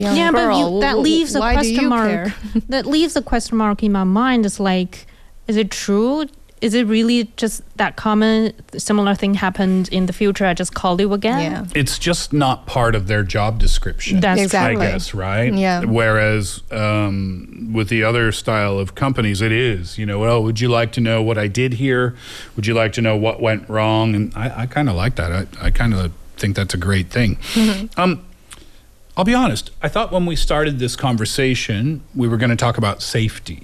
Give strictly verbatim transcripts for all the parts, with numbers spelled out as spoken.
young yeah, girl. but you, that leaves a Why do question you mark. care? That leaves a question mark in my mind. It's like, is it true? Is it really just that common? Similar thing happened in the future. I just call you again. Yeah. It's just not part of their job description. That's Exactly. I guess, right? Yeah. Whereas um, with the other style of companies, it is, you know, oh, would you like to know what I did here? Would you like to know what went wrong? And I, I kind of like that. I, I kind of think that's a great thing. Mm-hmm. Um, I'll be honest. I thought when we started this conversation, we were going to talk about safety.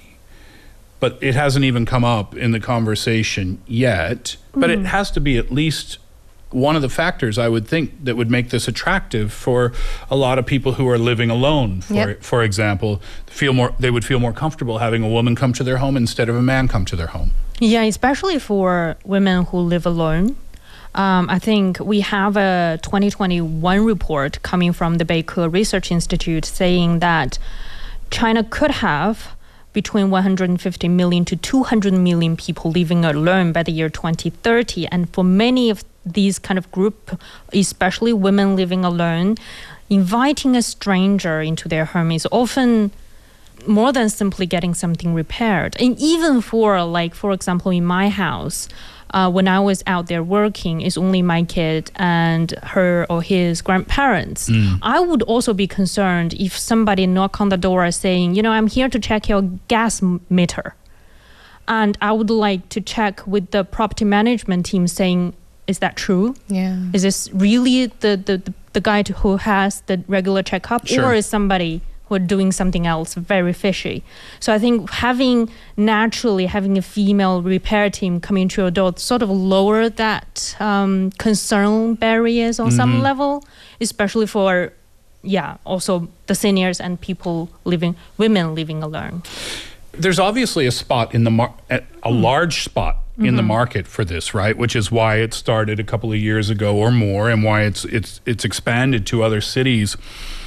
But it hasn't even come up in the conversation yet. But mm. it has to be at least one of the factors, I would think, that would make this attractive for a lot of people who are living alone. For yep. for example, feel more they would feel more comfortable having a woman come to their home instead of a man come to their home. Yeah, especially for women who live alone. Um, I think we have a twenty twenty-one report coming from the Beike Research Institute saying that China could have between one hundred fifty million to two hundred million people living alone by the year twenty thirty. And for many of these kind of group, especially women living alone, inviting a stranger into their home is often more than simply getting something repaired. And even for, like, for example, in my house, Uh, when I was out there working, it's only my kid and her or his grandparents. Mm. I would also be concerned if somebody knock on the door saying, you know, I'm here to check your gas meter. And I would like to check with the property management team saying, is that true? Yeah. Is this really the, the, the, the guy who has the regular checkup? Sure. Or is somebody who are doing something else very fishy? So I think having naturally having a female repair team coming to your door sort of lower that um, concern barriers on mm-hmm. some level, especially for, yeah, also the seniors and people living, women living alone. There's obviously a spot in the mar- a mm. large spot in mm-hmm. the market for this, right? Which is why it started a couple of years ago or more, and why it's it's it's expanded to other cities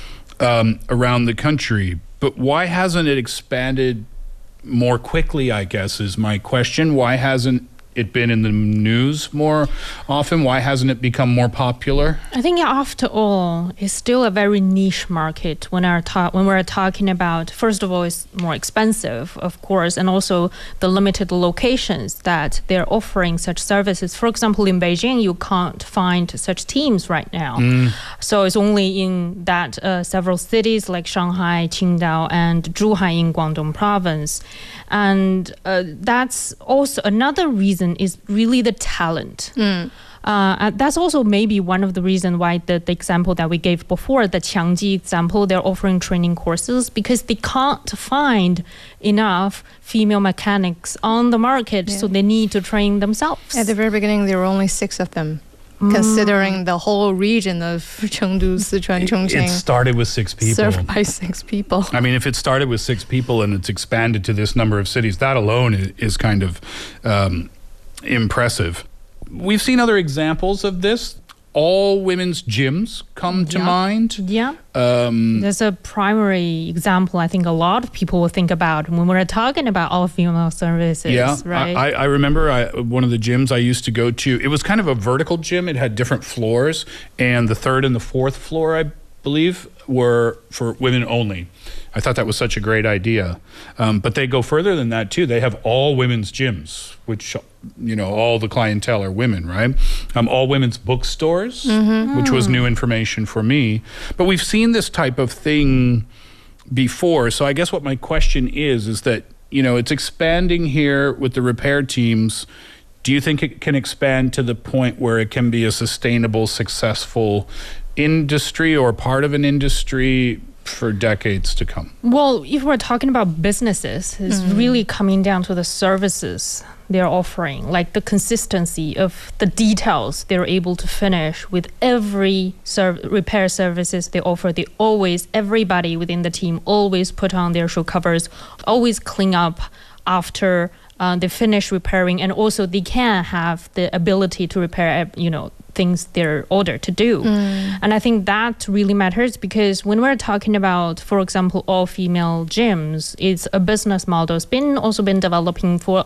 Um, around the country. But why hasn't it expanded more quickly, I guess, is my question. Why hasn't it been in the news more often? Why hasn't it become more popular? I think after all, it's still a very niche market when, our ta- when we're talking about, first of all, it's more expensive, of course, and also the limited locations that they're offering such services. For example, in Beijing, you can't find such teams right now. Mm. So it's only in that uh, several cities like Shanghai, Qingdao, and Zhuhai in Guangdong province. And uh, that's also another reason is really the talent. Mm. Uh, that's also maybe one of the reasons why the, the example that we gave before, the Qiangji example, they're offering training courses because they can't find enough female mechanics on the market, yeah. so they need to train themselves. At the very beginning, there were only six of them. Mm. Considering the whole region of Chengdu, Sichuan, Chongqing. It started with six people. Served by six people. I mean, if it started with six people and it's expanded to this number of cities, that alone is, is kind of um, impressive. We've seen other examples of this. All women's gyms come to yeah. mind. Yeah. Um, There's a primary example I think a lot of people will think about when we're talking about all female services, yeah, right? I, I remember I, one of the gyms I used to go to, it was kind of a vertical gym. It had different floors, and the third and the fourth floor, I believe, were for women only. I thought that was such a great idea. Um, but they go further than that too. They have all women's gyms, which, you know, all the clientele are women, right? Um, all women's bookstores, mm-hmm. which was new information for me. But we've seen this type of thing before. So I guess what my question is, is that, you know, it's expanding here with the repair teams. Do you think it can expand to the point where it can be a sustainable, successful industry or part of an industry for decades to come? Well, if we're talking about businesses, it's mm-hmm. really coming down to the services they're offering, like the consistency of the details they're able to finish with every serv- repair services they offer. They always, everybody within the team always put on their shoe covers, always clean up after uh, they finish repairing, and also they can have the ability to repair, you know, things they're ordered to do. Mm. And I think that really matters because when we're talking about, for example, all-female gyms, it's a business model. It's been also been developing for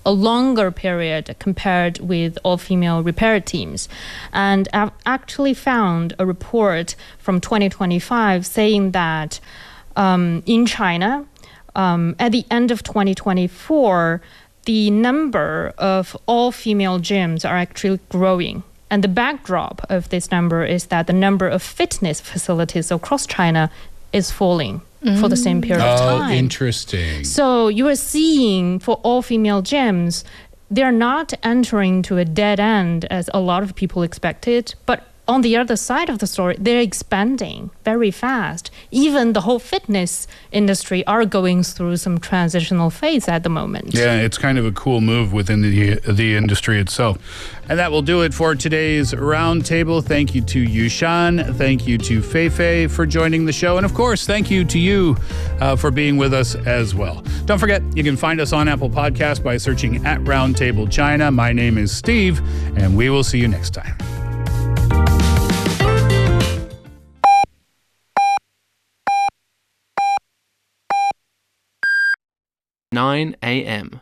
a longer period compared with all-female repair teams. And I've actually found a report from twenty twenty-five saying that um, in China, um, at the end of twenty twenty-four, the number of all-female gyms are actually growing. And the backdrop of this number is that the number of fitness facilities across China is falling mm. for the same period of time. Oh, interesting. So you are seeing for all-female gyms, they're not entering to a dead end as a lot of people expected, but on the other side of the story, they're expanding very fast. Even the whole fitness industry are going through some transitional phase at the moment. Yeah, it's kind of a cool move within the the industry itself. And that will do it for today's roundtable. Thank you to Yushan. Thank you to Feifei for joining the show. And of course, thank you to you uh, for being with us as well. Don't forget, you can find us on Apple Podcasts by searching at Roundtable China. My name is Steve, and we will see you next time. nine a.m.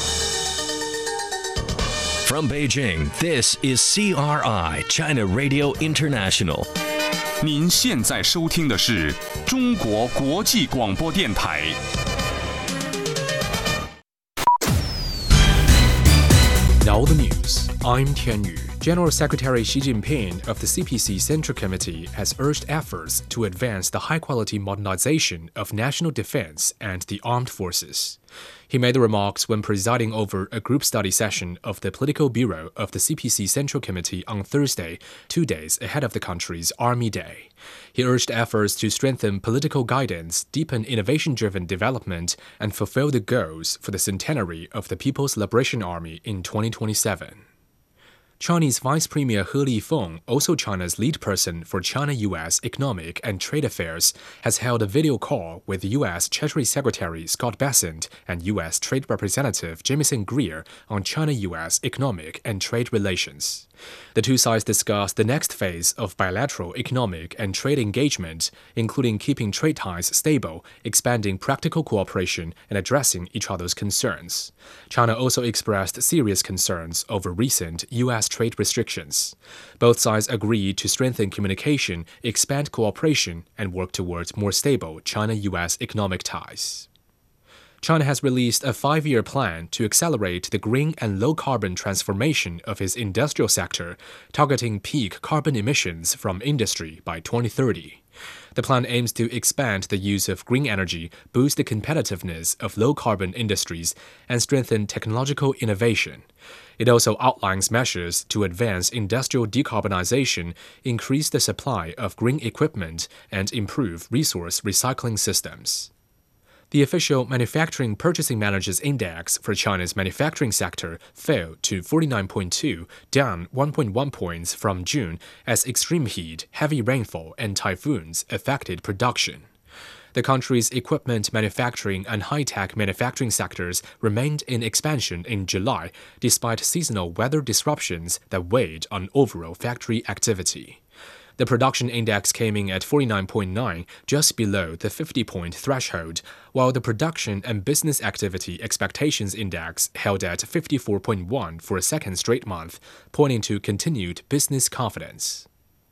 From Beijing, this is C R I, China Radio International. 您现在收听的是中国国际广播电台。 Now the news. I'm Tian Yu. General Secretary Xi Jinping of the C P C Central Committee has urged efforts to advance the high-quality modernization of national defense and the armed forces. He made the remarks when presiding over a group study session of the Political Bureau of the C P C Central Committee on Thursday, two days ahead of the country's Army Day. He urged efforts to strengthen political guidance, deepen innovation-driven development, and fulfill the goals for the centenary of the People's Liberation Army in twenty twenty-seven. Chinese Vice Premier He Lifeng, also China's lead person for China-U S economic and trade affairs, has held a video call with U S Treasury Secretary Scott Bessent and U S Trade Representative Jamieson Greer on China-U S economic and trade relations. The two sides discussed the next phase of bilateral economic and trade engagement, including keeping trade ties stable, expanding practical cooperation, and addressing each other's concerns. China also expressed serious concerns over recent U S trade restrictions. Both sides agreed to strengthen communication, expand cooperation, and work towards more stable China-U S economic ties. China has released a five-year plan to accelerate the green and low-carbon transformation of its industrial sector, targeting peak carbon emissions from industry by twenty thirty. The plan aims to expand the use of green energy, boost the competitiveness of low-carbon industries, and strengthen technological innovation. It also outlines measures to advance industrial decarbonization, increase the supply of green equipment, and improve resource recycling systems. The official Manufacturing Purchasing Managers' Index for China's manufacturing sector fell to forty-nine point two, down one point one points from June as extreme heat, heavy rainfall, and typhoons affected production. The country's equipment manufacturing and high-tech manufacturing sectors remained in expansion in July, despite seasonal weather disruptions that weighed on overall factory activity. The production index came in at forty-nine point nine, just below the fifty-point threshold, while the production and business activity expectations index held at fifty-four point one for a second straight month, pointing to continued business confidence.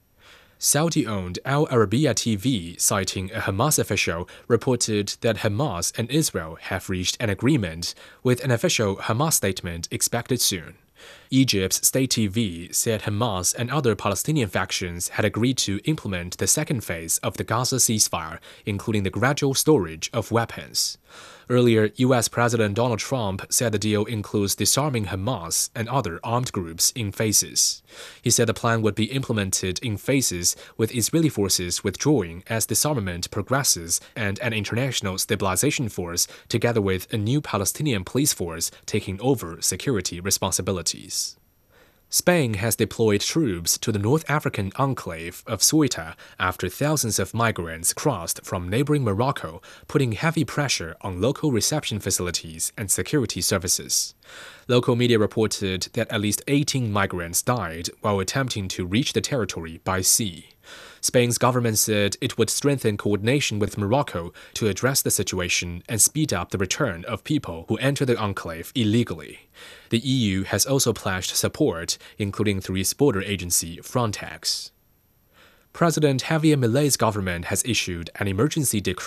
Saudi-owned Al Arabiya T V, citing a Hamas official, reported that Hamas and Israel have reached an agreement, with an official Hamas statement expected soon. Egypt's State T V said Hamas and other Palestinian factions had agreed to implement the second phase of the Gaza ceasefire, including the gradual storage of weapons. Earlier, U S President Donald Trump said the deal includes disarming Hamas and other armed groups in phases. He said the plan would be implemented in phases, with Israeli forces withdrawing as disarmament progresses and an international stabilization force, together with a new Palestinian police force, taking over security responsibilities. Spain has deployed troops to the North African enclave of Ceuta after thousands of migrants crossed from neighboring Morocco, putting heavy pressure on local reception facilities and security services. Local media reported that at least eighteen migrants died while attempting to reach the territory by sea. Spain's government said it would strengthen coordination with Morocco to address the situation and speed up the return of people who enter the enclave illegally. The E U has also pledged support, including through its border agency Frontex. President Javier Milei's government has issued an emergency decree